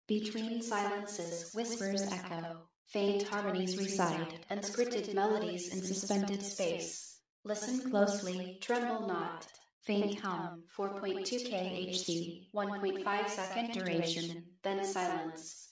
Between silences, whispers echo, faint harmonies reside, unscripted melodies in suspended space. Listen closely, tremble not. Faint hum, 4.2 kHz, 1.5 second duration, then silence.